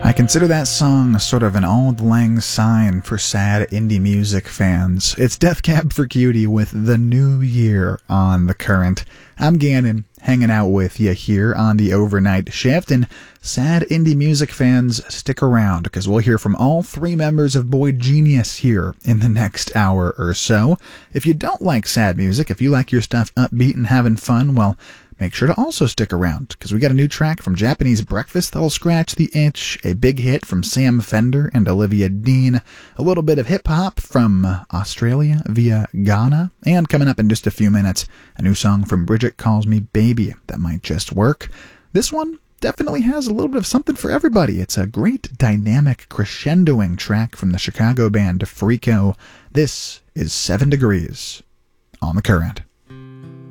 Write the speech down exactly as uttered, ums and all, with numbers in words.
I consider that song sort of an auld lang syne for sad indie music fans. It's Death Cab for Cutie with The New Year on The Current. I'm Gannon, hanging out with you here on the overnight shift, and sad indie music fans, stick around, because we'll hear from all three members of Boy Genius here in the next hour or so. If you don't like sad music, if you like your stuff upbeat and having fun, well, make sure to also stick around, because we got a new track from Japanese Breakfast that'll scratch the itch, a big hit from Sam Fender and Olivia Dean, a little bit of hip-hop from Australia via Ghana, and coming up in just a few minutes, a new song from Bridget Calls Me Baby that might just work. This one definitely has a little bit of something for everybody. It's a great dynamic crescendoing track from the Chicago band Freako. This is Seven Degrees on The Current.